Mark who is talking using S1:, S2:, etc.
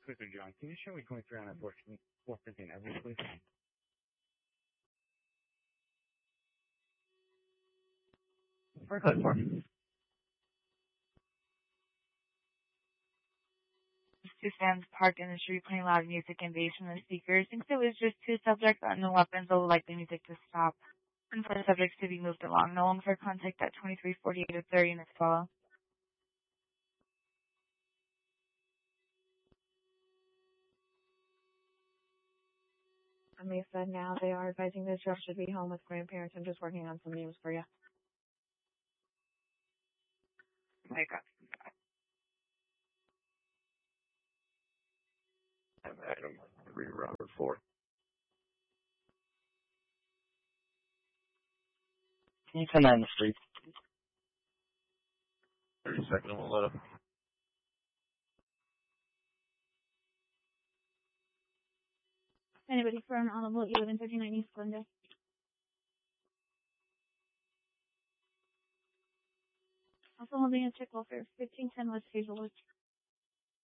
S1: quicker, John. Can you show me 23 on that 415 Everett, please?
S2: For code 4.
S3: Two stands parked in the street playing loud music and bass from the speakers. Since it was just two subjects and no weapons, I would like the music to stop and for the subjects to be moved along. No one for contact at 2348 or 30 and follow.
S4: Mesa, now they are advising this girl should be home with grandparents. I'm just working on some names for you.
S3: I got
S2: Item 3, Robert 4.
S5: Can you 10 in the street?
S2: 30 seconds, we'll let up.
S6: Anybody for an audible 1139 East Glendale? Also holding a check welfare 1510 West Hazelwood.